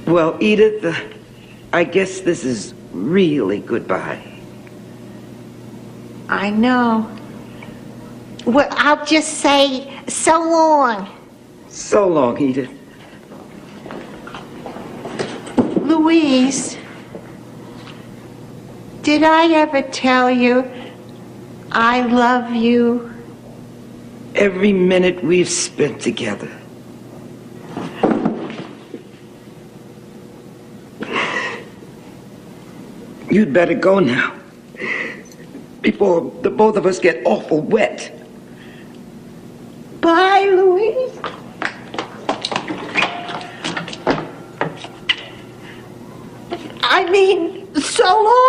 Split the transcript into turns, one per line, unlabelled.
Well, Edith, I guess this is really goodbye.
I know. Well, I'll just say so long.
So long, Edith.
Louise, did I ever tell you I love you?
Every minute we've spent together. You'd better go now, before the both of us get awful wet.
Bye, Louise. I mean, so long.